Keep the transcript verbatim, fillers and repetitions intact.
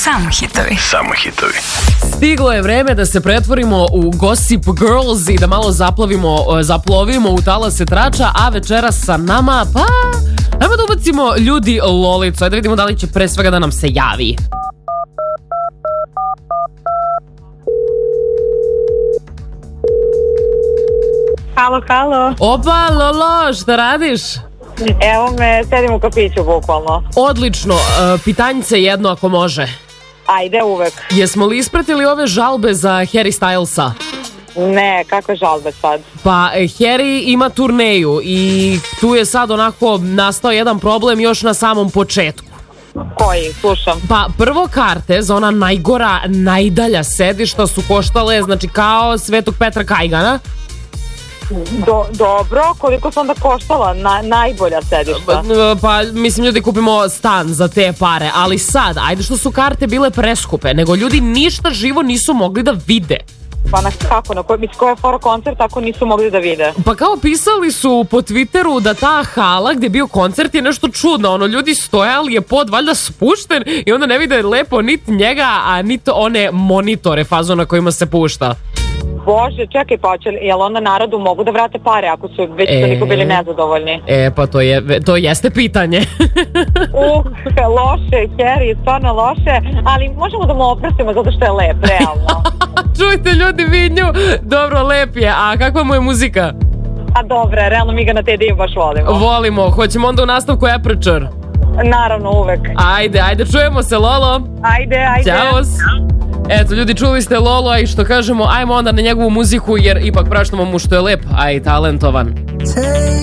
Samo hitovi. Samo hitovi. Stiglo je vreme da se pretvorimo u Gossip Girls i da malo zaplovimo, zaplovimo u talase trača, a večeras sa nama, pa, ajmo da ubacimo ljudi Lolicu, ajde da vidimo da li će pre svega da nam se javi. Halo, halo. Opa, Lolo, šta radiš? Evo me, sedim u kafiću, bukvalno. Odlično, uh, pitanjice jedno ako može. Ajde, uvek. Jesmo li ispratili ove žalbe za Harry Stylesa? Ne, kakve žalbe sad? Pa, Harry ima turneju i tu je sad onako nastao jedan problem još na samom početku. Koji? Slušam. Pa, prvo karte za ona najgora, najdalja sedišta su koštale, znači kao Svetog Petra Kajgana. Do, dobro, koliko su onda koštala na, najbolja sedišta? Pa, mislim, ljudi kupimo stan za te pare, ali sad, ajde što su karte bile preskupe, nego ljudi ništa živo nisu mogli da vide. Pa na kako, na koji, mislim, koja je fora koncert ako nisu mogli da vide? Pa kao pisali su po Twitteru da ta hala gdje je bio koncert je nešto čudno, ono, ljudi stojali, je pod valjda spušten i onda ne vide lepo niti njega, a niti one monitore fazo na kojima se pušta. Bože, čekaj, pa će, jel onda narodu mogu da vrate pare ako su već e, toliko bili nezadovoljni? E, pa to, je, to jeste pitanje. Uh, loše, Harry, stvarno loše, ali možemo da mu oprostimo zato što je lep, realno. Čujte ljudi, vidnju, dobro, lep je, a kakva mu je muzika? A dobro, realno mi ga na te dio baš volimo. Volimo, hoćemo onda u nastavku Aperture? Naravno, uvek. Ajde, ajde, čujemo se, Lolo. Ajde, ajde. Ćao. Eto, ljudi, čuli ste Lolo, a i što kažemo, ajmo onda na njegovu muziku, jer ipak praštamo mu što je lep, a i talentovan.